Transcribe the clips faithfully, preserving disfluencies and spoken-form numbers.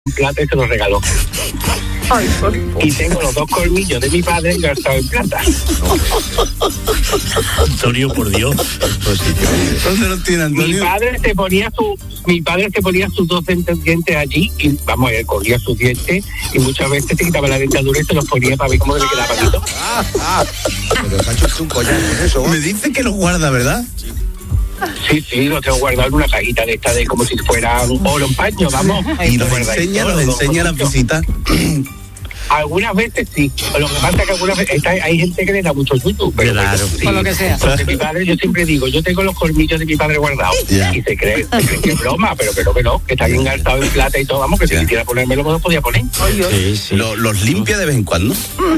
en plata y se lo regaló. Ay, y tengo los dos colmillos de mi padre engarzados en plata. Antonio, por Dios. ¿Dónde los tiene Antonio? Mi padre se ponía su, mi padre se ponía sus dos dientes allí y vamos, él cogía sus dientes y muchas veces se quitaba la dentadura y se los ponía para ver cómo le quedaba bonito. Ah, ah. Pero se ha hecho un collar con eso. Me dice que los guarda, ¿verdad? Sí, sí, los tengo guardado en una cajita de esta de como si fuera un oro en paño, vamos. Y nos enseña, nos enseña la visita. Algunas veces sí, lo que pasa es que algunas veces está, hay gente que le da mucho YouTube, pero claro, sí. Por lo que sea. Entonces mi padre, yo siempre digo, yo tengo los colmillos de mi padre guardados. Yeah. Y se cree, se cree que es broma, pero que no, que no, que están engarzados en plata y todo, vamos, que si Yeah. quisiera ponérmelo, me lo podía poner. Sí, sí. Lo- ¿Los limpia de vez en cuando?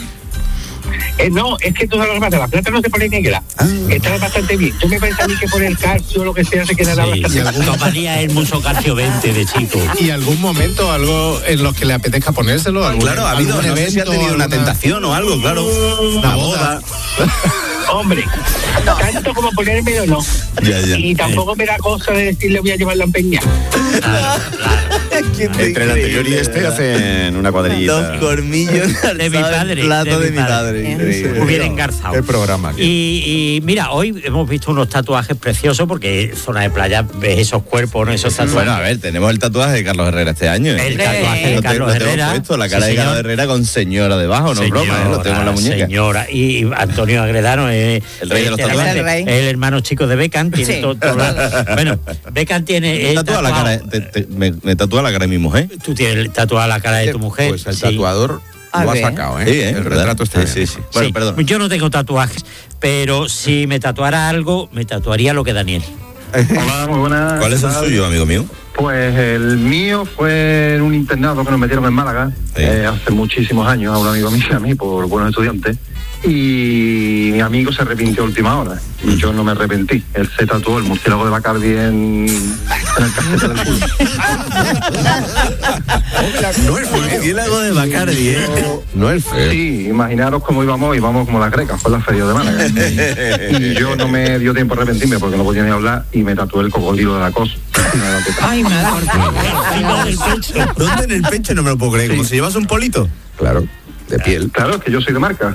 Eh, no, es que todas las plata, la plata no se pone negra. Ah. Está bastante bien. Yo me pensé a mí que por el calcio o lo que sea se quedará Sí, bastante y bien. tomaría el mucho calcio veinte de chico. ¿Y algún momento, algo en los que le apetezca ponérselo? ¿Algún, Claro, ha habido, algún no sé si ha evento, tenido una alguna- tentación o algo, claro. Una boda. Hombre, tanto como ponérmelo no. Ya, ya. Y tampoco me da cosa de decirle voy a llevarlo a empeñar. Claro, claro. Entre el anterior y este hacen una cuadrillita. Dos colmillos De mi padre, plato de de mi mi padre. padre. Increíble. Hubiera engarzado. El programa. aquí. Y, y mira, hoy hemos visto unos tatuajes preciosos porque zona de playa ves esos cuerpos, ¿no? Esos tatuajes. Bueno, a ver, tenemos el tatuaje de Carlos Herrera este año. ¿eh? El tatuaje de Lo te- Carlos lo tengo Herrera. puesto, la cara Sí, de Carlos señor. Herrera con señora debajo, no es broma, ¿eh? Lo tengo en la muñeca. Señora, y Antonio Agredano, eh, El rey de los literalmente, tatuajes. el hermano chico de Beckham, tiene Sí. todo, todo la- bueno, Beckham tiene Me eh, tatúa la tatuado- cara, te- te- me, me tatúa la cara de mi mujer. Tú tienes tatuada la cara de tu mujer. Pues el sí. tatuador A lo ha ver. sacado, ¿eh? Sí, ¿eh? El ¿Verdad? retrato está Sí, bien. sí, sí. Bueno, Sí. perdón. Yo no tengo tatuajes, pero si me tatuara algo, me tatuaría lo que Daniel. Hola, muy buenas. ¿Cuál es el suyo, amigo mío? Pues el mío fue en un internado que nos metieron en Málaga Sí. eh, hace muchísimos años, a un amigo mío y a mí, por buenos estudiantes. Y mi amigo se arrepintió a última hora. Y yo no me arrepentí. Él se tatuó el murciélago de Bacardi en, en el casete del culo. No es murciélago de Bacardi, ¿eh? No es feo. Sí, imaginaros cómo íbamos, íbamos como las grecas, fue la feria de Málaga. Y yo no me dio tiempo a arrepentirme porque no podía ni hablar y me tatué el cocodrilo de la cosa. Ay, madre. Encima del pecho. ¿Dónde en el pecho? No me lo puedo creer. ¿Como si llevas un polito? Claro, de piel. Claro, es que yo soy de marca.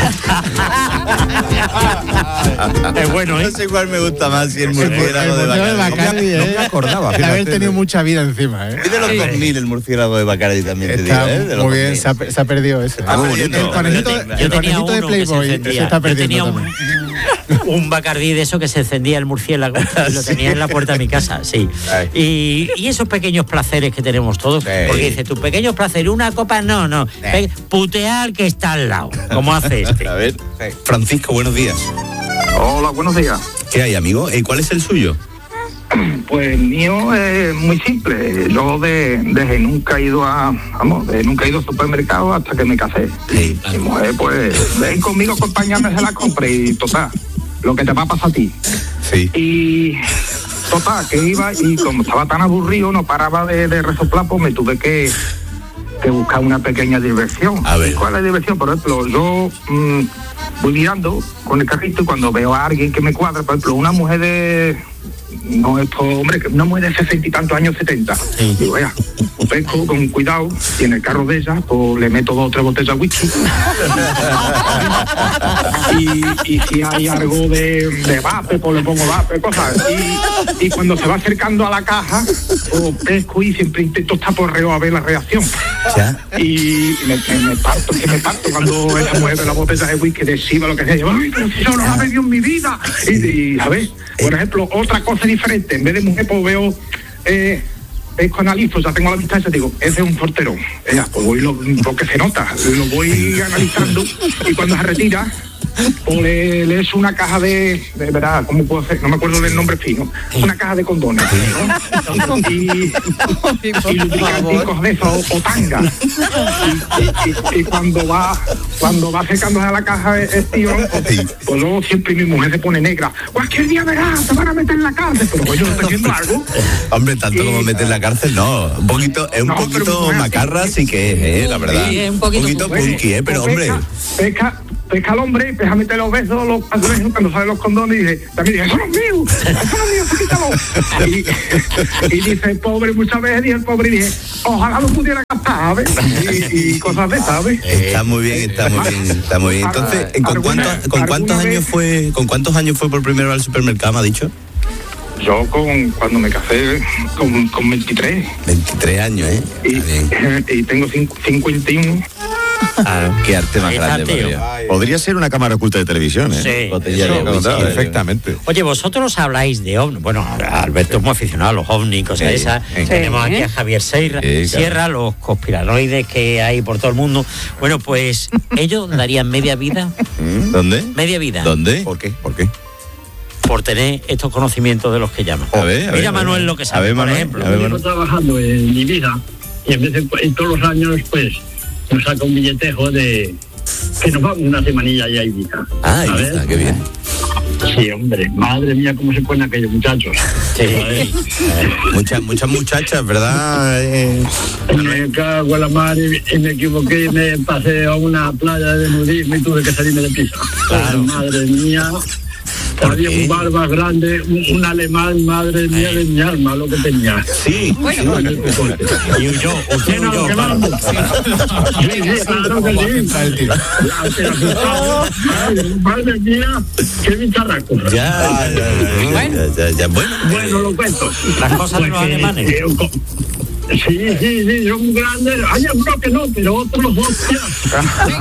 Es bueno, ¿eh? No sé cuál me gusta más, si el El murciélago de museo de Bacardi. Bacardi, No me ¿eh? acordaba, De haber fíjate. tenido mucha vida encima, ¿eh? Es de los Sí. dos mil el murciélago de Bacardi también, te digo, Está ¿eh? De los muy bien, dos mil. se ha, pe- se ha perdido ese. Ah, el bonito. conejito, Yo el tenía conejito de uno que se Playboy se encendía. está Yo perdiendo tenía un, también. un Bacardí de eso que se encendía el murciélago y lo tenía en la puerta de mi casa, sí. Ay. Y, y esos pequeños placeres que tenemos todos, Sí. porque dice, tus pequeños placeres, una copa, no, no, Pe- putear que está al lado, como hace este. A ver, Francisco, buenos días. Hola, buenos días. ¿Qué hay, amigo? ¿Y cuál es el suyo? Pues el mío es muy simple. Yo de, desde nunca he ido a, vamos, de nunca he ido al supermercado hasta que me casé. Sí. Mi mujer, pues, ven conmigo, acompáñame a la compra y total, lo que te va a pasar a ti. Sí. Y total, que iba y como estaba tan aburrido, no paraba de, de resoplar, pues me tuve que, que buscar una pequeña diversión. A ver. ¿Cuál es la diversión? Por ejemplo, yo mm, voy mirando con el carrito y cuando veo a alguien que me cuadra, por ejemplo, una mujer de... No, esto, hombre, que una mujer de sesenta y tantos años, setenta. Sí. Digo, vaya, pesco con cuidado y en el carro de ella, pues le meto dos o tres botellas de whisky. y, y si hay algo de, de vape, pues le pongo vape, cosas. Y, y cuando se va acercando a la caja, pues pesco y siempre intento estar por reo a ver la reacción. ¿Ya? Y me, me, me parto, que me parto cuando ella mueve la botella de whisky de Shiva, lo que sea. Yo, ay, pero si yo no la he bebido en mi vida. Y, y ¿sabes? Por ejemplo, otra cosa diferente. En vez de mujer, pues veo... Eh, pesco, analizo, ya tengo la vista esa, digo, ese es un portero. Ella, pues voy lo, lo que se nota, lo voy analizando y cuando se retira, pues le, le echo una caja de, de verdad, ¿cómo puedo hacer? No me acuerdo del nombre fino. Una caja de condones, ¿no? Y, y lubricanticos de esos, o tanga. Y, y, y cuando va, cuando va secándose a la caja el tío, pues, pues luego siempre mi mujer se pone negra. Cualquier día verás, te van a meter en la cárcel, pero pues yo estoy haciendo algo. Hombre, tanto Y- como meter en la cárcel, no. Un poquito, es un No, pero poquito bueno, macarra, sí que es, eh, la verdad. Sí, es un poquito punky, eh, pero hombre. Pesca, pesca, pesca al hombre, empieza a meter los besos, los besos cuando salen los condones y dice, también dice, eso no es mío, eso no es mío, quítalo. Y, y dice el pobre, muchas veces dice el pobre, y dice, ojalá lo pudiera gastar, ¿sabes? Y, y cosas de, ¿sabes? Está muy bien, está muy bien, está muy bien. Entonces, ¿con cuántos, con cuántos años fue, con cuántos años fue por primera vez al supermercado, me ha dicho? Yo con cuando me casé con, con veintitrés. veintitrés años, ¿eh? Y, y tengo cincuenta y uno. Ah, qué arte más Ahí está, grande. tío. Podría, podría ser una cámara oculta de televisión, ¿eh? Sí. Botella de Eso, contado, sí. perfectamente. Oye, vosotros habláis de ovnis. Bueno, Alberto es muy aficionado a los ovnis, cosas Sí, esas. sí. Tenemos aquí a Javier Sierra, Sí, claro. Sierra, los conspiranoides que hay por todo el mundo. Bueno, pues ellos darían media vida, ¿Mm? ¿Dónde? media vida, ¿Dónde? ¿Por qué? ¿Por qué? por tener estos conocimientos de los que llaman. A ver, a ver, Mira a ver. Manuel lo que A sabe, ver, por Manuel, ejemplo. a ver, Llevo Manuel. trabajando en mi vida y en vez de, en todos los años pues nos saca un billetejo de que nos vamos una semanilla ya a Ibiza. Ah, ¿sabes? Ibiza, qué bien. Sí, hombre, madre mía, cómo se ponen aquellos muchachos. Sí. Muchas, muchas muchachas, ¿verdad? Eh, Me cago en la mar y, y me equivoqué y me pasé a una playa de nudismo y tuve que salirme de pista. Claro. Madre mía. Había qué? un barba grande, un, un alemán, madre mía de mi alma, lo que tenía. sí. Bueno, en el cocote. Y huyó, usted Era lo huyó. que vamos. Sí, sí, claro que sí. La- te asustaba. Ay, madre mía, qué bicharraco. Ya, ya, ya, ya, ya, ya. Bueno, Bueno, lo cuento. Las cosas de los Pues que- alemanes. que- co- Sí, sí, sí, son grandes. Hay algunos que no, pero otros, hostias.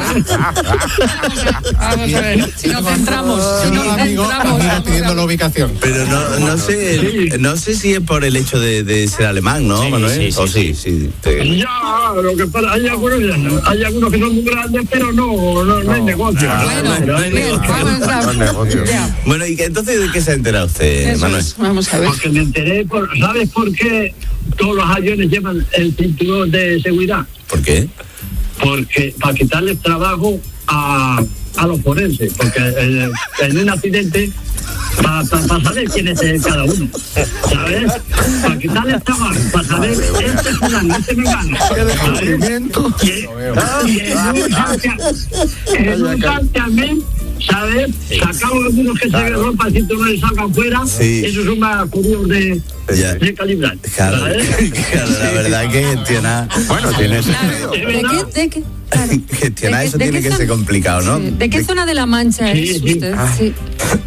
Vamos a ver, si nos centramos, si Yo nos no, amigo, centramos. amigo pidiendo la ubicación. pero no, no sé, no sé si es por el hecho de, de ser alemán, ¿no, Sí, Manuel? sí, sí, o sí, sí. te- Ya, lo que pasa, hay algunos, hay algunos que son muy grandes, pero no, no, no hay negocio. Bueno, Pero hay bien, negocio. vamos a ya, Bueno, y que, entonces, ¿de qué se ha enterado usted, eso Manuel? es, vamos a ver. Porque me enteré, por, ¿sabes por qué todos los aviones llevan el cinturón de seguridad? ¿Por qué? Porque para quitarles trabajo a, a los forenses, porque eh, en un accidente para pa, pa saber quién es eh, cada uno, ¿sabes? Para quitarles trabajo, para saber este es fulano, este me gana, ¿sabes? Y, y en un santia- en un santiamén, ¿sabes? Sacaron algunos que se ven ropa, si tú no les sacan fuera, Sí. esos son más curiosos de, Ya. de calibrar, Claro, ¿sabes? claro, la verdad que gestionar, Bueno, tienes. Claro. ¿De ¿De verdad? qué? ¿De qué? Claro. gestionar ¿De qué- eso de tiene qué que zona- ser complicado, ¿no? Sí. ¿De qué zona de la Mancha Sí, es sí. usted? Ah. Sí.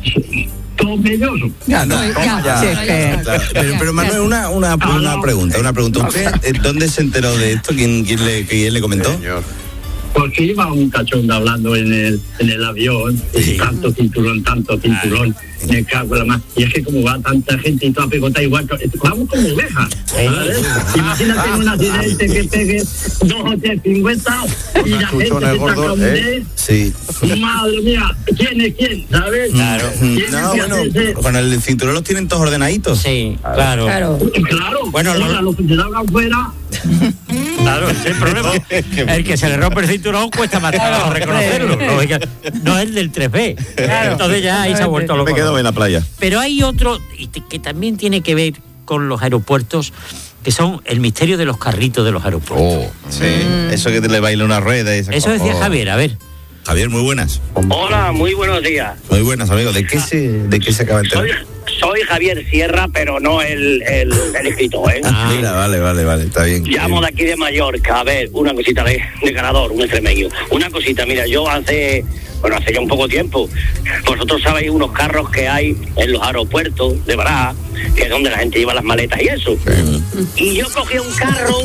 Tomelloso. Ya, no. No, ya, ya. sí, Sí, ya es está. Claro, pero, pero Manuel, una, una, una pregunta, una pregunta. ¿Usted eh, dónde se enteró de esto? ¿Quién, quién, le, quién le comentó? Señor. Porque iba un cachondo hablando en el, en el avión, Sí. y tanto cinturón, tanto cinturón, me cago en la más. Y es que como va tanta gente y toda pegotada igual, que- vamos como ovejas, ¿sabes? Imagínate en un accidente que pegue dos o tres cincuenta y la gente chuchones se gordos, saca un ¿eh? Sí. de, madre mía, ¿quién es quién? ¿Sabes? Claro. Tiene No, que bueno, hacerse- con el cinturón los tienen todos ordenaditos. Sí, claro. Claro. Claro, Bueno, ahora lo- los que se salgan fuera, Claro, ese es el problema. El que se le rompe el cinturón cuesta más trabajo reconocerlo. No, Oiga, no es el del tres B. Entonces ya ahí se ha vuelto Me loco. quedo en la playa. Pero hay otro y te- que también tiene que ver con los aeropuertos, que son el misterio de los carritos de los aeropuertos. Oh, sí. Eso que te le baila una rueda y esas Eso cosas. decía Oh. Javier, a ver. Javier, muy buenas. Hola, muy buenos días. Muy buenas, amigo. ¿De qué se, de qué se acaba de Soy, enterar? soy Javier Sierra, pero no el, el, el escritor, ¿eh? Ah, mira, vale, vale, vale, está bien. Llamo de aquí de Mallorca, a ver, una cosita de, de ganador, un extremeño. Una cosita, mira, yo hace, bueno, hace ya un poco tiempo, vosotros sabéis unos carros que hay en los aeropuertos de Baraja, que es donde la gente lleva las maletas y eso. Y yo cogía un carro,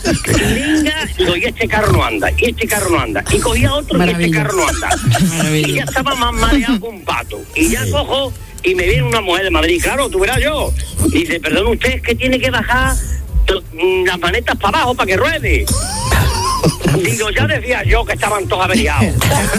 linga, digo, y este carro no anda, y este carro no anda. Y cogía otro, y este Maravilla. carro no anda. Y ya estaba más mareado que un pato. Y ya cojo, y me viene una mujer de Madrid, claro, tú verás yo. Y dice, perdón, usted es que tiene que bajar to- mm, las manetas para abajo para que ruede. Digo, ya decía yo que estaban todos averiados.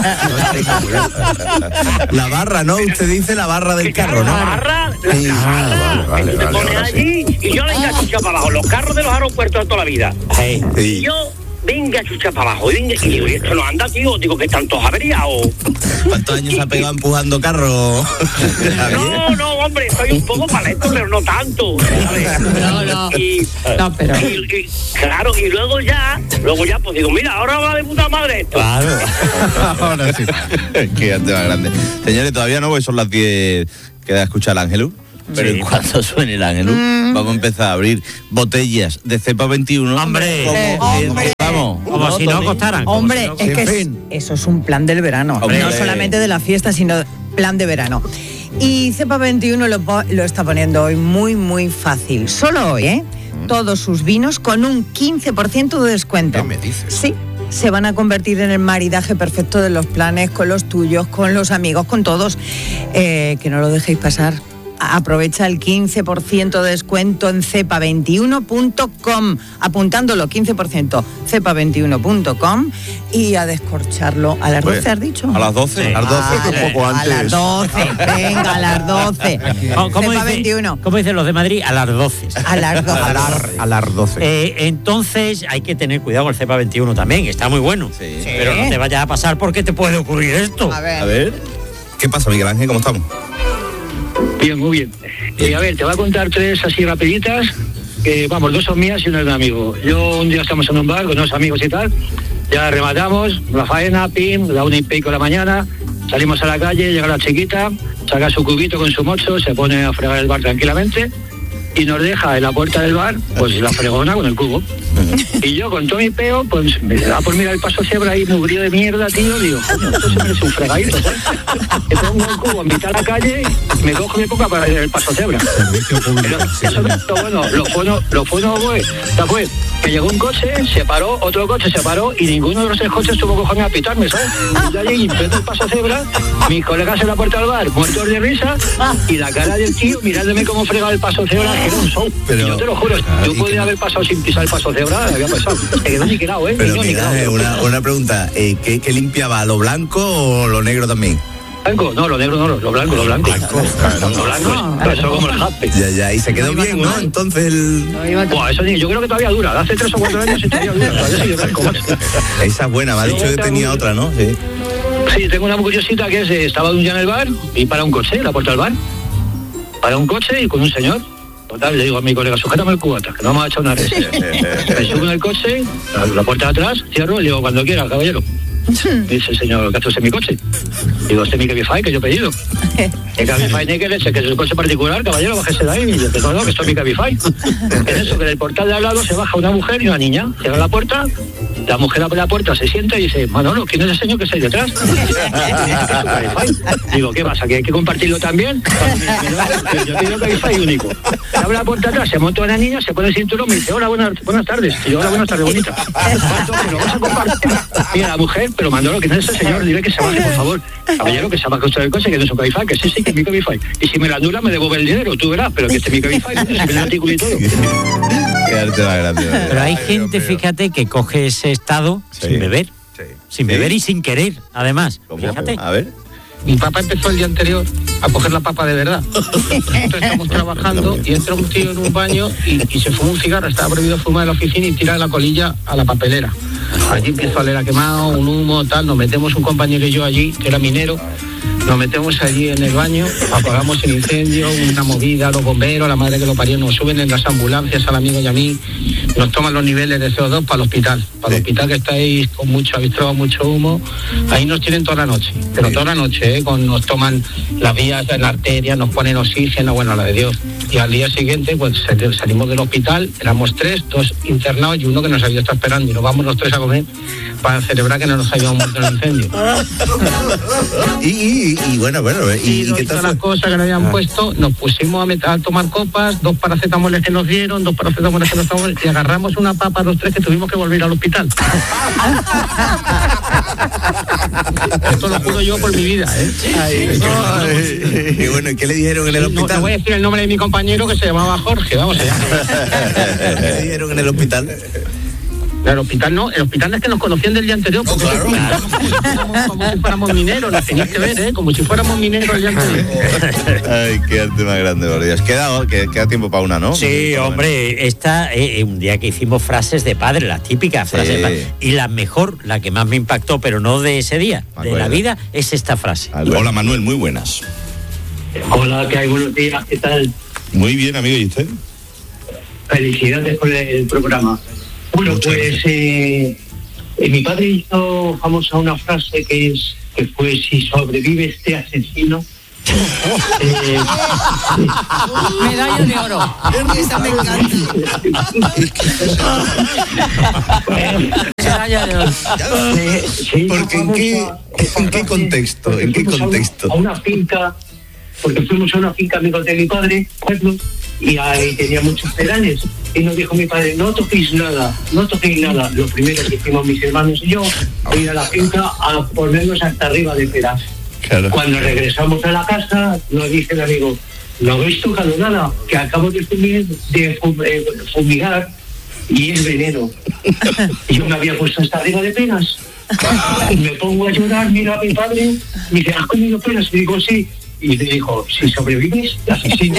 La barra, ¿no? Usted dice la barra del Que claro, carro, ¿no? la barra, la, Sí. la barra, vale, que se vale, pone ahora sí. allí y yo la venga a chuchar para abajo. Los carros de los aeropuertos de toda la vida. Hey. Y Sí. yo venga a chuchar para abajo. Y, venga, y digo, ¿y esto no anda, tío? Digo, que están todos averiados. ¿Cuántos años ha pegado empujando carro? No, no, hombre, estoy un poco paleto, pero no tanto. ¿sabes? No, no. Y, No, pero- y- y- claro, y luego ya, luego ya, pues digo, mira, ahora va de puta madre esto. Claro. Ahora sí. Qué arte más grande. Señores, todavía no, porque son las diez. Queda escuchar el Ángelus. Pero Sí. en cuanto suene el Ángelus, vamos a empezar a abrir botellas de cepa veintiuno. Hombre. Como, Eh, hombre. Vamos. Como si no costaran. como Hombre, si no- es que En es- fin. eso es un plan del verano. Hombre. No solamente de la fiesta, sino plan de verano. Y Cepa veintiuno lo, po- lo está poniendo hoy muy, muy fácil. Solo hoy, ¿eh? Todos sus vinos con un quince por ciento de descuento. ¿Qué me dices? Sí. Se van a convertir en el maridaje perfecto de los planes, con los tuyos, con los amigos, con todos. Eh, que no lo dejéis pasar. Aprovecha el quince por ciento de descuento en cepa veintiuno punto com, apuntándolo quince por ciento cepa veintiuno punto com y a descorcharlo a las Pues, doce, ¿has dicho? A las doce. Sí. A las doce, Ah, que un poco A las antes. doce, venga, a las doce. ¿Cómo, cómo cepa dice- veintiuno. cómo dicen los de Madrid? A las doce. A las doce. A las, a las doce. Eh, entonces hay que tener cuidado con el cepa veintiuno también, está muy bueno. Sí. Pero no te vayas a pasar porque te puede ocurrir esto. A ver. A ver. ¿Qué pasa, Miguel Ángel? ¿Cómo estamos? Bien, muy bien. Y a ver, te voy a contar tres así rapiditas, que vamos, dos son mías y una es de un amigo. Yo un día estamos en un bar con unos amigos y tal, ya rematamos, la faena, pim, la una y pico de la mañana, salimos a la calle, llega la chiquita, saca su cubito con su mocho, se pone a fregar el bar tranquilamente y nos deja en la puerta del bar, pues la fregona con el cubo. Y yo con todo mi peo, pues me da por mirar el paso cebra ahí mugrido de mierda, tío, digo, coño, esto se merece un fregadito, ¿sabes? Le pongo el cubo en mitad de la calle, me cojo mi poca para el paso cebra. Pero eso no es lo bueno, lo bueno, lo bueno fue, ya fue que llegó un coche, se paró, otro coche se paró y ninguno de los tres coches tuvo cojones a pitarme, ¿sabes? Y ya llegué, empezó el paso cebra, mis colegas en la puerta del bar, muertos de risa, y la cara del tío mirándome cómo fregaba el paso cebra, que era un show. Pero- Y yo te lo juro, Ah, yo y que podía no- haber pasado sin pisar el paso cebra, había pasado. Se quedó niquelado, ¿eh? Pero Quedó Miguel niquelado. Ángel, una, una pregunta. Eh, ¿qué, ¿Qué limpiaba? ¿Lo blanco o lo negro también? Blanco, no, lo negro no, lo blanco, lo blanco. Lo blanco, pero eso como el jaspe. Ya, ya, y se quedó No iba bien, tan ¿no? mal. Entonces el... No iba tan- Buah, eso ni, yo creo que todavía dura. Hace tres o cuatro años y todavía dura. Todavía sigue blanco, macho. Esa es buena, me ha dicho que tenía otra, ¿no? Sí. Sí, tengo una muy curiosita que es, eh, estaba un día en el bar y para un coche, en la puerta del bar. Para un coche y con un señor. Total, le digo a mi colega, sujétame el cubata, que no vamos a echar una red. Me subo en el coche, la, la puerta de atrás, cierro y digo, cuando quiera, caballero. Dice el señor, ¿qué haces en mi coche? Digo, este es mi Cabify que yo he pedido. El Cabify ni que leche, que es el coche particular, caballero, bájese de ahí. Y yo, no, no, que esto es mi Cabify. Es eso, que del portal de al lado se baja una mujer y una niña. Cierra la puerta, la mujer abre la puerta, se sienta y dice, Manolo, ¿quién es el señor que está ahí detrás? Digo, ¿qué pasa? ¿Que hay que compartirlo también? Yo tengo Cabify único. Se abre la puerta atrás, se monta una niña, se pone el cinturón, me dice, hola, buenas, buenas tardes. Y yo, hola, buenas tardes, bonita. Pero vamos a compartir. Mira, la mujer, pero Manolo, ¿quién es ese señor? Dile que se baje, por favor. Caballero, que se baje usted del coche, que no es un Cabify, que sí, sí, que es mi Cabify. Y si me la anula, me devuelve el dinero, tú verás, pero que este es mi Cabify, se me el artículo y todo. Qué arte más grande. Pero hay gente, fíjate, que coge ese estado Sí. sin beber. Sí. Sin Sí. beber y sin querer, además. ¿Cómo? Fíjate. A ver. Mi papá empezó el día anterior a coger la papa de verdad. Nosotros estamos trabajando y entra un tío en un baño y, y se fuma un cigarro. Estaba prohibido fumar en la oficina y tira la colilla a la papelera. Allí empieza a oler a quemado, un humo, tal. Nos metemos un compañero y yo allí, que era minero. Nos metemos allí en el baño, apagamos el incendio, una movida, los bomberos, la madre que lo parió, nos suben en las ambulancias al amigo y a mí, nos toman los niveles de C O dos para el hospital. Para el hospital que estáis con mucho avistrado, mucho humo, ahí nos tienen toda la noche, pero toda la noche, ¿eh? Con, nos toman las vías de la arteria, nos ponen oxígeno, bueno, la de Dios. Y al día siguiente, pues salimos del hospital, éramos tres, dos internados y uno que nos había estado esperando, y nos vamos los tres a comer para celebrar que no nos habíamos muerto en el incendio. Y, y, y bueno, bueno, ¿y, Y, y qué todas tal las fue? cosas que nos habían puesto, nos pusimos a, meter, a tomar copas, dos paracetamoles que nos dieron, dos paracetamoles que nos tomamos, y agarramos una papa los tres que tuvimos que volver al hospital. Esto lo juro yo por mi vida, ¿eh? Ay, y bueno, ¿y qué le dijeron en el No, no hospital? voy a decir el nombre de mi compañero que se llamaba Jorge, vamos allá. ¿Qué le dijeron en el hospital? El hospital no, el hospital es que nos conocían del día anterior, porque claro. como, como si fuéramos mineros, nos tenías que ver, ¿eh? Como si fuéramos mineros el día anterior. Ay, qué arte más grande, por Dios. Queda, que- queda tiempo para una, ¿no? Sí, hombre, esta, eh, un día que hicimos frases de padre, las típicas Sí. frases de padre. Y la mejor, la que más me impactó, pero no de ese día, Me de acuerdo. la vida, es esta frase. Albert. Hola Manuel, muy buenas. Hola, ¿qué hay? Buenos días, ¿qué tal? Muy bien, amigo, ¿y usted? Felicidades por el programa. Bueno, Muchas pues eh, eh, mi padre hizo famosa una frase que es que fue: si sobrevive este asesino. eh, Medalla de oro. Esa me encanta. Medalla de oro. eh, se hizo Porque en qué, famosa esa en qué frase contexto, porque en qué fuimos a una- contexto. A una finca, porque fuimos a una finca amigos de mi padre, pueblo, y ahí tenía muchos pedales. Y nos dijo mi padre: no toquéis nada, no toquéis nada. Lo primero que hicimos mis hermanos y yo fue ir a la finca a ponernos hasta arriba de peras. Claro. Cuando regresamos a la casa, nos dice el amigo: no habéis tocado nada, que acabo de, fumir, de fum- eh, fumigar y es veneno. Y yo me había puesto hasta arriba de peras. Y me pongo a llorar, mira a mi padre, me dice: ¿has comido peras? Y digo: sí. Y le dijo: si sobrevives, te asesino.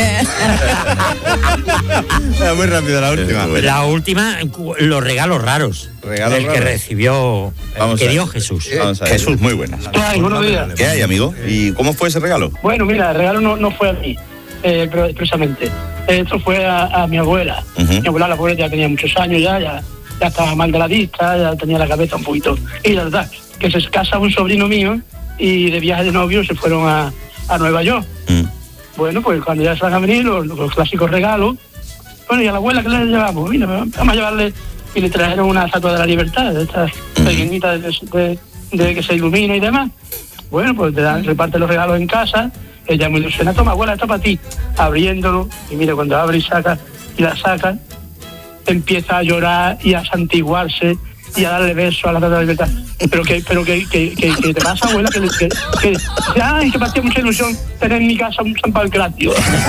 Muy rápido la última. La última, los regalos raros. Regalos el que raros. recibió, el Vamos que a dio ver. Jesús. Vamos a ver. Jesús, muy buenas. Ay, buenos días. ¿Qué hay, amigo? ¿Y cómo fue ese regalo? Bueno, mira, el regalo no, no fue a mí, eh, pero expresamente. Esto fue a, a mi abuela. Ujú. Mi abuela, la pobre, ya tenía muchos años ya, ya, ya estaba mal de la vista, ya tenía la cabeza un poquito. Y la verdad, que se casa un sobrino mío y de viaje de novio se fueron a, a Nueva York. Mm. Bueno, pues cuando ya se van a venir los, los clásicos regalos, bueno, y a la abuela, ¿qué le llevamos? Mira, vamos a llevarle, y le trajeron una estatua de la libertad, de estas pequeñitas de, de- de que se ilumina y demás. Bueno, pues te dan, reparte los regalos en casa, ella muy ilusiona: toma, abuela, esto para ti, abriéndolo, y mira, cuando abre y saca, y la saca, empieza a llorar y a santiguarse y a darle besos a la estatua de la libertad. Pero que, pero que, que, que, que te pasa, abuela, que, que, que, que ay, que me hacía mucha ilusión tener en mi casa un San Pancratio.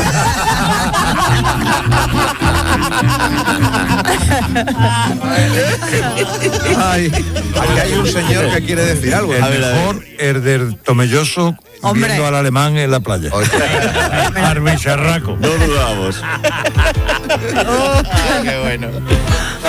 Ay, aquí hay un señor que quiere decir algo. El A ver, a ver. mejor es del Tomelloso Hombre. viendo al alemán en la playa. Arbicharraco. No dudamos. Qué bueno.